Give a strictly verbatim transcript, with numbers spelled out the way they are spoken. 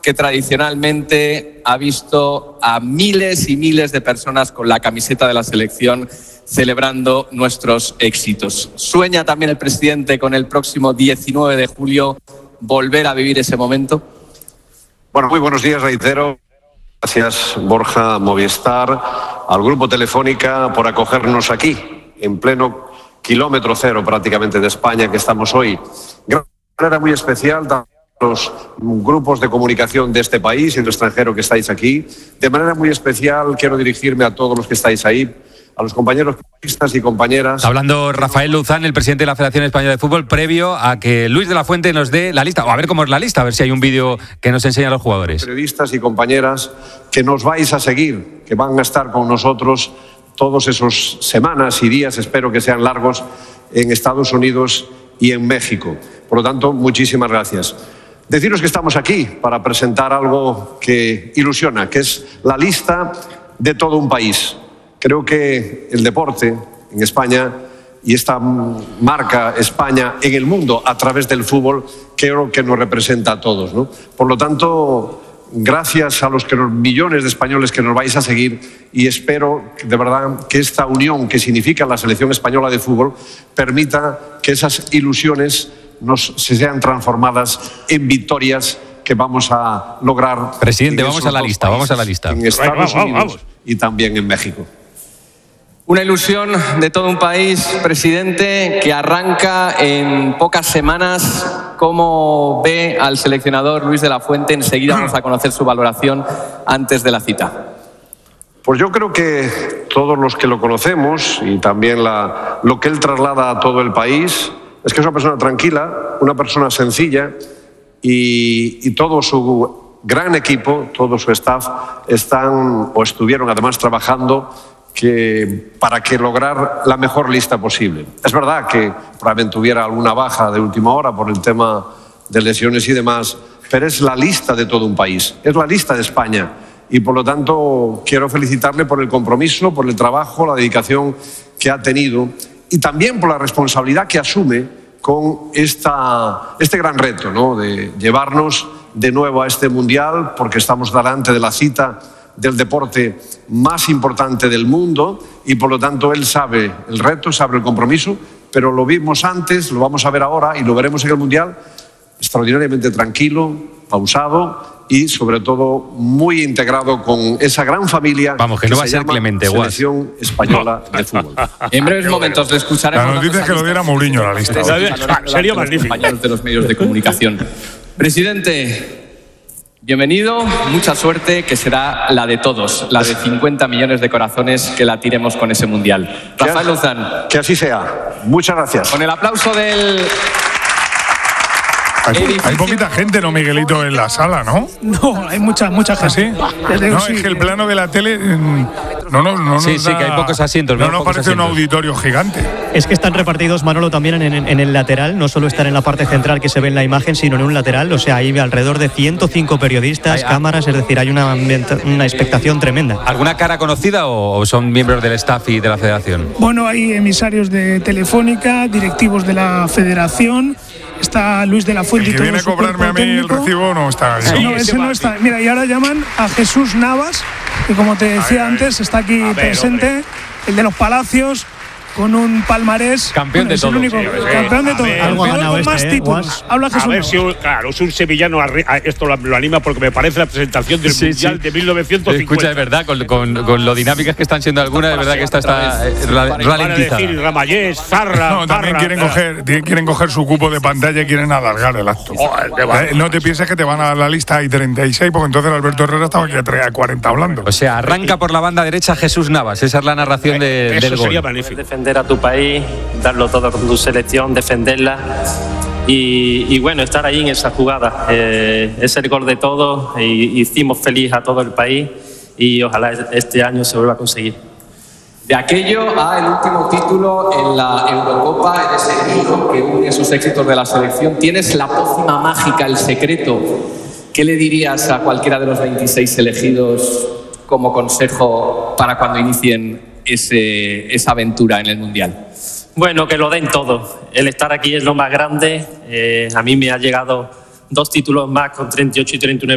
que tradicionalmente ha visto a miles y miles de personas con la camiseta de la selección celebrando nuestros éxitos. ¿Sueña también el presidente con el próximo diecinueve de julio volver a vivir ese momento? Bueno, muy buenos días, reitero. Gracias, Borja, Movistar, al Grupo Telefónica por acogernos aquí, en pleno kilómetro cero prácticamente de España, que estamos hoy. De manera muy especial a los grupos de comunicación de este país y del extranjero que estáis aquí. De manera muy especial quiero dirigirme a todos los que estáis ahí, a los compañeros periodistas y compañeras. Hablando Rafael Luzán, el presidente de la Federación Española de Fútbol, previo a que Luis de la Fuente nos dé la lista. O a ver cómo es la lista, a ver si hay un vídeo que nos enseña a los jugadores. Periodistas y compañeras que nos vais a seguir, que van a estar con nosotros todos esos semanas y días, espero que sean largos, en Estados Unidos y en México. Por lo tanto, muchísimas gracias. Deciros que estamos aquí para presentar algo que ilusiona, que es la lista de todo un país. Creo que el deporte en España y esta marca España en el mundo a través del fútbol creo que nos representa a todos, ¿no? Por lo tanto, gracias a los que los millones de españoles que nos vais a seguir, y espero de verdad que esta unión que significa la selección española de fútbol permita que esas ilusiones nos se sean transformadas en victorias que vamos a lograr. Presidente, vamos a la lista, vamos a la lista. En Estados Unidos y también en México. Una ilusión de todo un país, presidente, que arranca en pocas semanas. ¿Cómo ve al seleccionador Luis de la Fuente? Enseguida vamos a conocer su valoración antes de la cita. Pues yo creo que todos los que lo conocemos y también la, lo que él traslada a todo el país es que es una persona tranquila, una persona sencilla y, y todo su gran equipo, todo su staff están o estuvieron además trabajando que, para que lograr la mejor lista posible. Es verdad que probablemente hubiera alguna baja de última hora por el tema de lesiones y demás, pero es la lista de todo un país, es la lista de España y por lo tanto quiero felicitarle por el compromiso, por el trabajo, la dedicación que ha tenido y también por la responsabilidad que asume con esta, este gran reto, ¿no?, de llevarnos de nuevo a este Mundial, porque estamos delante de la cita del deporte más importante del mundo y por lo tanto él sabe el reto, sabe el compromiso, pero lo vimos antes, lo vamos a ver ahora y lo veremos en el Mundial extraordinariamente tranquilo, pausado y sobre todo muy integrado con esa gran familia. Vamos, que, que no va a ser Clemente Guas. Selección Española de Fútbol. En breves momentos le escucharemos. La noticia es que lo diera Mourinho a la lista. Sería magnífico. Compañeros de los medios de comunicación. Presidente, bienvenido, mucha suerte, que será la de todos, la de cincuenta millones de corazones que la tiremos con ese Mundial. Rafael Luzán. Que así sea. Muchas gracias. Con el aplauso del... Hay, hay poquita gente, ¿no, Miguelito, en la sala, no? No, hay mucha, mucha gente. ¿Ah, sí? No, sí. Es que el plano de la tele no, no, no sí, nos sí, da, que hay pocos asientos. No nos parece asientos. Un auditorio gigante. Es que están repartidos, Manolo, también en, en, en el lateral. No solo están en la parte central que se ve en la imagen, sino en un lateral. O sea, hay alrededor de ciento cinco periodistas, hay, cámaras, es decir, hay una, una expectación tremenda. ¿Alguna cara conocida o son miembros del staff y de la federación? Bueno, hay emisarios de Telefónica, directivos de la federación. Está Luis de la Fuente. El que y todo viene a cobrarme a mí el recibo no está. Sí, no, ese no está. Mira, y ahora llaman a Jesús Navas, que como te decía ay, antes, está aquí ver, presente, hombre. El de los Palacios, con un palmarés. Campeón bueno, de es todo. el único, Sí, sí. campeón de A todo. ver, Algo ha ganado con este, más ¿eh? títulos. Habla Jesús A ver Navas. si, un, claro, es un sevillano, esto lo, lo anima porque me parece la presentación del Sí, Mundial sí. de mil novecientos cincuenta. Escucha, es verdad, con, con, con lo dinámicas que están siendo algunas, es verdad que esta está eh, ra- ralentizada. Decir Ramallés, Zarra, No, también Zarra, quieren eh. coger, tienen- quieren coger su cupo de pantalla y quieren alargar el acto. Joder, qué va. Eh, no te pienses que te van a dar la lista hay treinta y seis, porque entonces Alberto Herrera estaba aquí a cuarenta hablando. O sea, arranca por la banda derecha Jesús Navas. Esa es la narración de, Eso del sería gol. magnífico. Defender a tu país, darlo todo con tu selección, defenderla y, y bueno, estar ahí en esa jugada. Eh, es el gol de todos y hicimos feliz a todo el país y ojalá este año se vuelva a conseguir. De aquello a el último título en la Eurocopa, en ese hilo que une esos éxitos de la selección, tienes la pócima mágica, el secreto. ¿Qué le dirías a cualquiera de los veintiséis elegidos como consejo para cuando inicien ese, esa aventura en el Mundial? Bueno, que lo den todo. El estar aquí es lo más grande. Eh, a mí me ha llegado dos títulos más con treinta y ocho y treinta y nueve